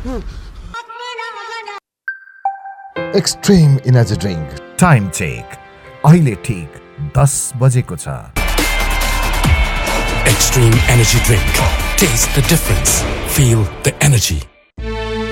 Extreme energy drink time check अहिले ठीक 10 बजेको छ। Extreme Energy Drink. Taste the difference. Feel the energy.